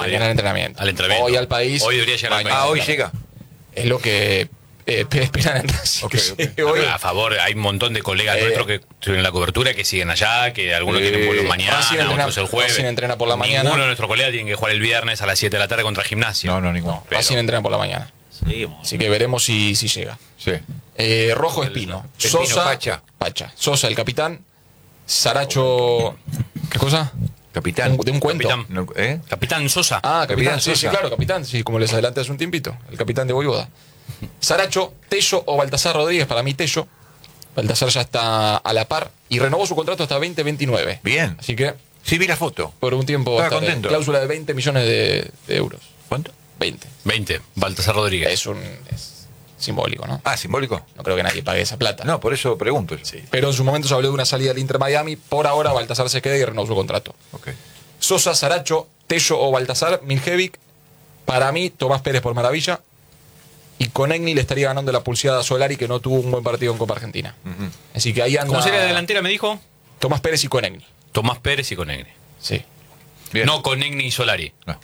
mañana al entrenamiento. Al entrenamiento. Hoy al país. Hoy debería llegar al país. Hoy llega. Es lo que esperan en Racing. Okay. Hoy, A favor, hay un montón de colegas nuestros que estuvieron en la cobertura, que siguen allá, que algunos tienen vuelo mañana, otros el jueves. Racing entrena por la mañana. Ninguno de nuestros colegas tiene que jugar el viernes a las 7 de la tarde contra Gimnasia. No, ninguno. Racing entrena por la mañana. Seguimos. Así que veremos si llega. Sí. Rojo Espino. Espino, Sosa. Pacha. Sosa, el capitán. Saracho. ¿Qué cosa? Capitán. De un cuento. Capitán. No, ¿eh? Capitán Sosa. Ah, capitán, sí, Sosa. claro, capitán, sí, como les adelanté hace un tiempito, el capitán de Voivoda. Saracho, Tello o Baltasar Rodríguez, para mí Tello. Baltasar ya está a la par y renovó su contrato hasta 2029. Bien. Así que Sí, vi la foto. por un tiempo va a Estaba estar contento. cláusula de 20 millones de euros. ¿Cuánto? 20. 20. Baltasar Rodríguez. Es simbólico, ¿no? Ah, simbólico. No creo que nadie pague esa plata. No, por eso pregunto. Sí. Pero en su momento se habló de una salida del Inter Miami. Por ahora Baltasar se queda y renovó su contrato. Ok. Sosa, Saracho, Tello o Baltasar, Miljevic. Para mí, Tomás Pérez por maravilla. Y con Egni le estaría ganando la pulseada a Solari, que no tuvo un buen partido en Copa Argentina. Así que ahí anda. ¿Cómo sería la delantera, me dijo? Tomás Pérez y Conegni. Tomás Pérez y Conegni. Sí. Bien. No Conegni y Solari. No.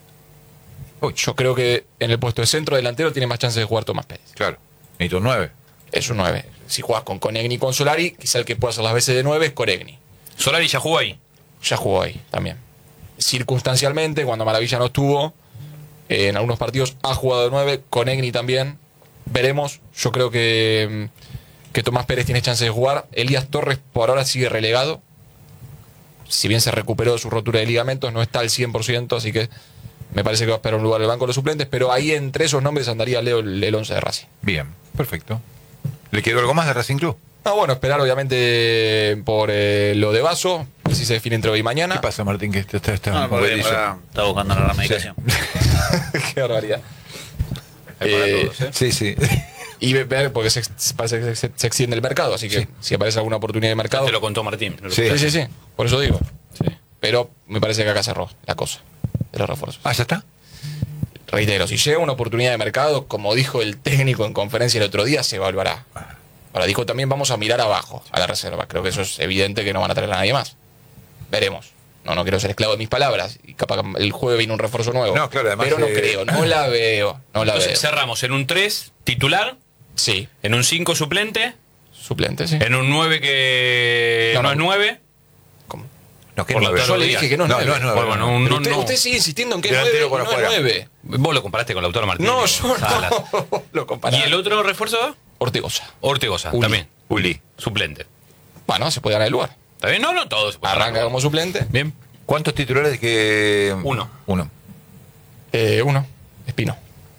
Yo creo que en el puesto de centro delantero tiene más chances de jugar Tomás Pérez. Claro. Necesito un 9. Es un 9. Si juegas con Conegni y con Solari, quizá el que pueda hacer las veces de 9 es Conegni. Solari ya jugó ahí. Ya jugó ahí también. Circunstancialmente, cuando Maravilla no estuvo, en algunos partidos ha jugado de 9, Conegni también. Veremos. Yo creo que Tomás Pérez tiene chance de jugar. Elías Torres por ahora sigue relegado. Si bien se recuperó de su rotura de ligamentos, no está al 100%, así que me parece que va a esperar un lugar en el banco de los suplentes, pero ahí entre esos nombres andaría Leo el 11 de Racing. Bien, perfecto. ¿Le quedó algo más de Racing Club? Ah, bueno, esperar obviamente por lo de Vaso, si se define entre hoy y mañana. ¿Qué pasa, Martín? Que está No, porque movidizo. está buscando la medicación. Qué barbaridad. Hay para todos, ¿eh? Sí, sí. Y ver, porque parece que se extiende el mercado, así que si aparece alguna oportunidad de mercado. Te lo contó Martín. Sí. Sí, por eso digo. Sí. Pero me parece que acá cerró la cosa de los refuerzos. Ah, ¿ya está? Reitero, si llega una oportunidad de mercado, como dijo el técnico en conferencia el otro día, se evaluará. Ahora dijo también vamos a mirar abajo a la reserva. Creo que eso es evidente que no van a traer a nadie más. Veremos. No quiero ser esclavo de mis palabras. Y capaz que el jueves viene un refuerzo nuevo. No, claro, además, pero no creo, no la veo. No la Entonces veo. cerramos en un 3 titular, Sí, en un 5 suplente, suplente, sí. en un 9 que no es 9. ¿Cómo? No, ¿qué Por nueve? Yo le dije que no es No, 9. no es nueve. Bueno, no. un- Pero no, usted, no. usted sigue insistiendo en que es Delantero 9 por y no es afuera. 9. Vos lo comparaste con Lautaro Martínez. No, yo Salas. no lo ¿Y comparaba. el otro refuerzo? Ortegoza. Ortegoza, Uli. también. Uli. Suplente. Bueno, se puede ganar el lugar. ¿Está bien? No, todos. se puede Arranca ganar. como suplente. Bien. ¿Cuántos titulares que...? Uno. Uno. Uno. Espino.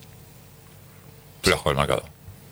Flojo el marcado.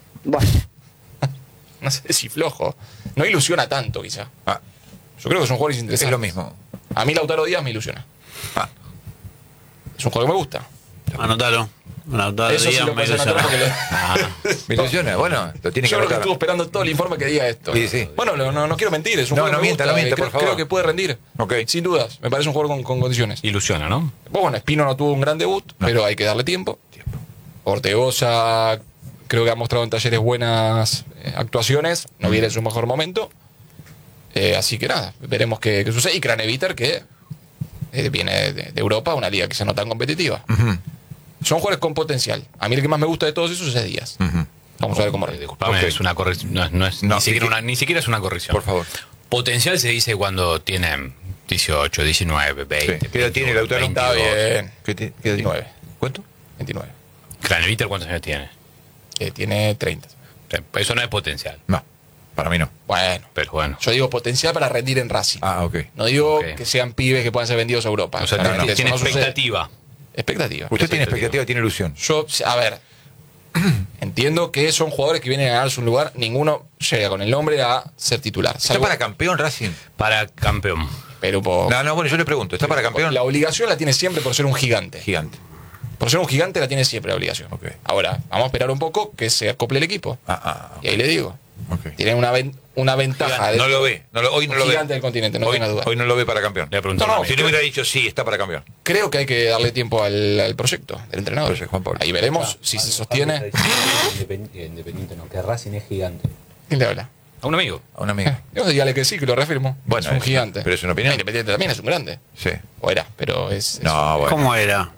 No sé si flojo. No ilusiona tanto, quizá. Ah, Yo creo que son jugadores es interesantes. lo mismo. A mí Lautaro Díaz me ilusiona. Ah, Es un jugador que me gusta. Anotalo. Anotalo. Eso sí Díaz, lo me puedes anotar ilusiona. porque me ilusiona. Bueno, lo tiene que yo creo que anotar. estuvo esperando todo el informe que diga esto. Sí, sí. Bueno, no quiero mentir. Es un No, jugador no que me mienta, gusta, no mienta, creo, por favor. creo que puede rendir. Ok. Sin dudas. Me parece un jugador con condiciones. Ilusiona, ¿no? Bueno, Espino no tuvo un gran debut, pero hay que darle tiempo. Ortegoza creo que ha mostrado en Talleres buenas actuaciones. No viene en su mejor momento. Así que nada, veremos qué sucede. Y Craneviter, que viene de Europa, una liga que se no tan competitiva. Son jugadores con potencial. A mí el que más me gusta de todos esos es Díaz. Vamos a ver cómo rinde. Disculpame, Ok. es una corrección. No es No, ni siquiera es una corrección. por favor. Potencial se dice cuando tienen 18, 19, 20. Sí. ¿Qué edad tiene Lautaro? 22. Está bien. ¿Qué edad tiene? 29. ¿Cuánto? 29. Craneviter, ¿cuántos años tiene? Tiene 30. Eso no es potencial. No, para mí no. Bueno, Pero bueno. yo digo potencial para rendir en Racing. Ah, ok. No digo Ok. que sean pibes que puedan ser vendidos a Europa. O sea, Claramente tiene eso no sucede. expectativa. Expectativa. Usted tiene expectativa, tiene ilusión. Yo, a ver, entiendo que son jugadores que vienen a ganarse un lugar. Ninguno llega con el nombre a ser titular. ¿Está Salvo, para campeón Racing? Para campeón. pero po- No, bueno, yo le pregunto. ¿Está para campeón? la obligación la tiene siempre por ser un gigante. Gigante. Por ser un gigante la tiene siempre la obligación. Ok. Ahora, vamos a esperar un poco que se acople el equipo. Y ahí le digo. Ok. Tienen una ventaja de No lo ve. Hoy no lo ve. gigante del continente, no hoy, tenga duda. hoy no lo ve para campeón. Le voy a preguntar No, a no, un Si amigo. no hubiera dicho sí, está para campeón. Creo que hay que darle tiempo al proyecto del entrenador. Proyecto, Juan Pablo. Ahí veremos si se sostiene. Independiente, no, que Racing es gigante. ¿Quién le habla? A un amigo. A un amigo. Yo dígale que sí, que lo reafirmo. Bueno, es un es- gigante. pero es una opinión. Independiente también es un grande. Sí. O era, pero es. No, bueno. ¿Cómo era?